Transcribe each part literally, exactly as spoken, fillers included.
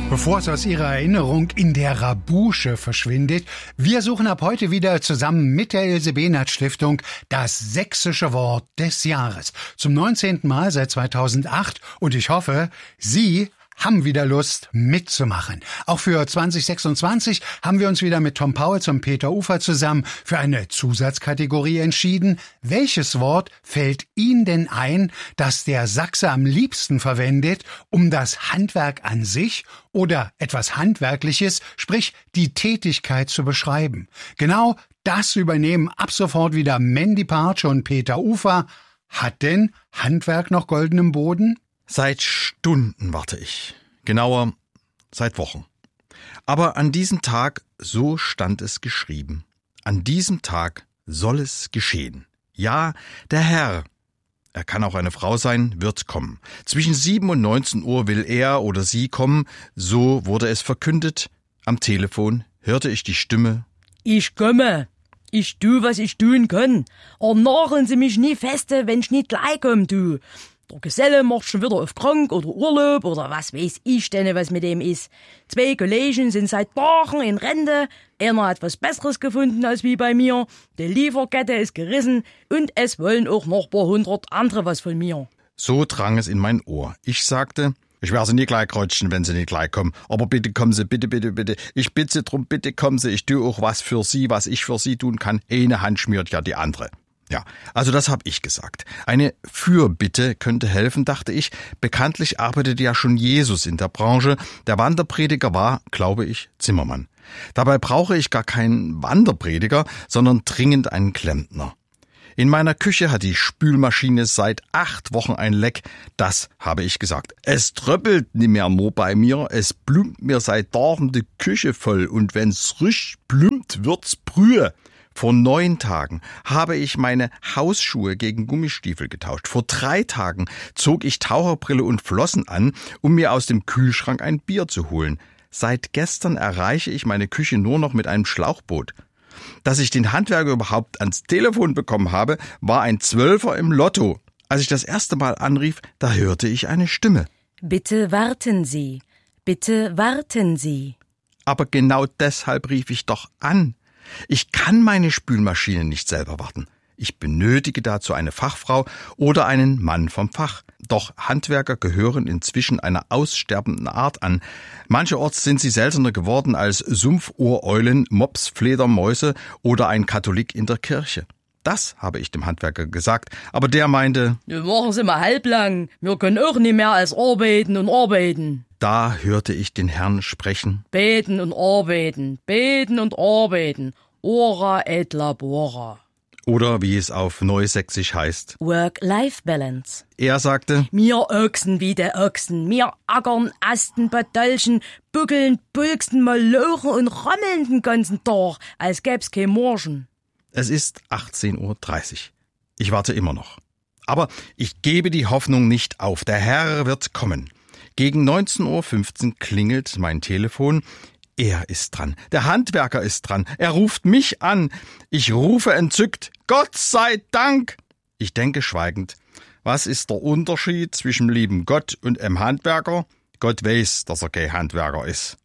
Bevor es aus Ihrer Erinnerung in der Rabusche verschwindet, wir suchen ab heute wieder zusammen mit der Ilse-Behnert-Stiftung das sächsische Wort des Jahres. Zum neunzehnten Mal seit zweitausendacht und ich hoffe, Sie haben wieder Lust mitzumachen. Auch für zwanzig sechsundzwanzig haben wir uns wieder mit Tom Pauls und Peter Ufer zusammen für eine Zusatzkategorie entschieden. Welches Wort fällt Ihnen denn ein, das der Sachse am liebsten verwendet, um das Handwerk an sich oder etwas Handwerkliches, sprich die Tätigkeit zu beschreiben? Genau das übernehmen ab sofort wieder Mandy Parche und Peter Ufer. Hat denn Handwerk noch goldenen Boden? Seit Stunden warte ich. Genauer, seit Wochen. Aber an diesem Tag, so stand es geschrieben, an diesem Tag soll es geschehen. Ja, der Herr, er kann auch eine Frau sein, wird kommen. Zwischen sieben und neunzehn Uhr will er oder sie kommen, so wurde es verkündet. Am Telefon hörte ich die Stimme. Ich komme. Ich tu, was ich tun kann. Aber nageln Sie mich nie feste, wenn ich nicht gleich komm, du. Der Geselle macht schon wieder auf krank oder Urlaub oder was weiß ich denn, was mit dem ist. Zwei Kollegen sind seit Tagen in Rente. Einer hat was Besseres gefunden als wie bei mir. Die Lieferkette ist gerissen und es wollen auch noch ein paar hundert andere was von mir. So drang es in mein Ohr. Ich sagte, ich werde Sie nie gleich kreuzen, wenn Sie nicht gleich kommen. Aber bitte kommen Sie, bitte, bitte, bitte. Ich bitte Sie drum, bitte kommen Sie. Ich tue auch was für Sie, was ich für Sie tun kann. Eine Hand schmiert ja die andere. Ja, also das habe ich gesagt. Eine Fürbitte könnte helfen, dachte ich. Bekanntlich arbeitete ja schon Jesus in der Branche. Der Wanderprediger war, glaube ich, Zimmermann. Dabei brauche ich gar keinen Wanderprediger, sondern dringend einen Klempner. In meiner Küche hat die Spülmaschine seit acht Wochen ein Leck. Das habe ich gesagt. Es tröppelt nicht mehr nur bei mir. Es blümt mir seit Tagen die Küche voll. Und wenn's frisch blümt, wird's Brühe. Vor neun Tagen habe ich meine Hausschuhe gegen Gummistiefel getauscht. Vor drei Tagen zog ich Taucherbrille und Flossen an, um mir aus dem Kühlschrank ein Bier zu holen. Seit gestern erreiche ich meine Küche nur noch mit einem Schlauchboot. Dass ich den Handwerker überhaupt ans Telefon bekommen habe, war ein Zwölfer im Lotto. Als ich das erste Mal anrief, da hörte ich eine Stimme. Bitte warten Sie, bitte warten Sie. Aber genau deshalb rief ich doch an. Ich kann meine Spülmaschine nicht selber warten. Ich benötige dazu eine Fachfrau oder einen Mann vom Fach. Doch Handwerker gehören inzwischen einer aussterbenden Art an. Mancherorts sind sie seltener geworden als Sumpfuhreulen, Mops, Fledermäuse oder ein Katholik in der Kirche. Das habe ich dem Handwerker gesagt, aber der meinte, Du machen Sie mal halblang, wir können auch nicht mehr als arbeiten und arbeiten. Da hörte ich den Herrn sprechen. Beten und arbeiten, beten und arbeiten, ora et labora. Oder wie es auf Neusächsisch heißt, Work-Life-Balance. Er sagte, mir Ochsen wie der Ochsen, mir ackern, asten, badolchen, buckeln, pulksten, malochen und rammeln den ganzen Tag, als gäb's kein Morgen. Es ist achtzehn Uhr dreißig. Ich warte immer noch. Aber ich gebe die Hoffnung nicht auf. Der Herr wird kommen. Gegen neunzehn Uhr fünfzehn klingelt mein Telefon. Er ist dran. Der Handwerker ist dran. Er ruft mich an. Ich rufe entzückt. Gott sei Dank! Ich denke schweigend. Was ist der Unterschied zwischen lieben Gott und einem Handwerker? Gott weiß, dass er kein Handwerker ist.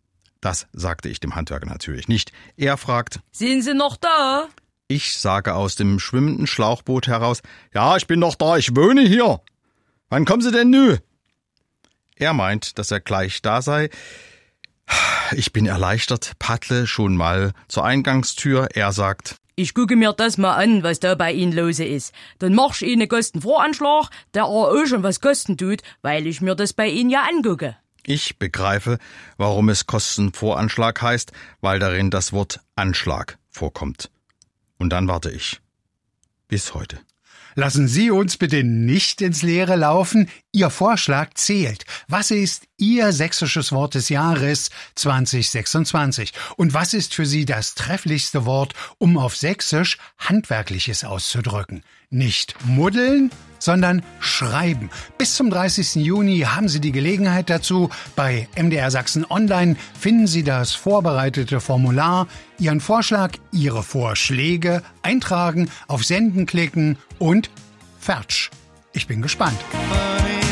Das sagte ich dem Handwerker natürlich nicht. Er fragt, Sind Sie noch da? Ich sage aus dem schwimmenden Schlauchboot heraus, ja, ich bin noch da, ich wohne hier. Wann kommen Sie denn nü? Er meint, dass er gleich da sei. Ich bin erleichtert, paddle schon mal zur Eingangstür. Er sagt, ich gucke mir das mal an, was da bei Ihnen los ist. Dann mach ich Ihnen einen Kostenvoranschlag, der auch schon was kosten tut, weil ich mir das bei Ihnen ja angucke. Ich begreife, warum es Kostenvoranschlag heißt, weil darin das Wort Anschlag vorkommt. Und dann warte ich. Bis heute. Lassen Sie uns bitte nicht ins Leere laufen. Ihr Vorschlag zählt. Was ist Ihr sächsisches Wort des Jahres zwanzig sechsundzwanzig? Und was ist für Sie das trefflichste Wort, um auf Sächsisch Handwerkliches auszudrücken? Nicht muddeln, sondern schreiben. Bis zum dreißigsten Juni haben Sie die Gelegenheit dazu. Bei M D R Sachsen Online finden Sie das vorbereitete Formular, Ihren Vorschlag, Ihre Vorschläge eintragen, auf Senden klicken und fertig. Ich bin gespannt.